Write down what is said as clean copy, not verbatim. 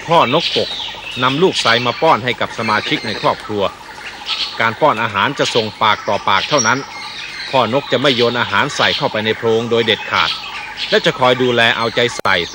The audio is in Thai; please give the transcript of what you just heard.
พ่อนกกกนำลูกไซมาป้อนให้กับสมาชิกในครอบครัวการป้อนอาหารจะส่งปากต่อปากเท่านั้นพ่อนกจะไม่โยนอาหารใส่เข้าไปในโพรงโดยเด็ดขาดและจะคอยดูแลเอาใจใส่